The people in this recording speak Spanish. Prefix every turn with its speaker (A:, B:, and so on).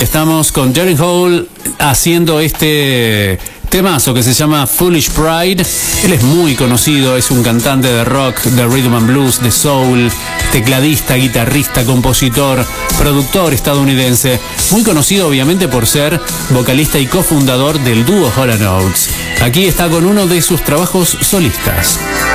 A: Estamos con Jerry Hole haciendo este temazo que se llama Foolish Pride. Él es muy conocido, es un cantante de rock, de rhythm and blues, de soul, tecladista, guitarrista, compositor, productor estadounidense. Muy conocido obviamente por ser vocalista y cofundador del dúo Hall & Oates. Aquí está con uno de sus trabajos solistas.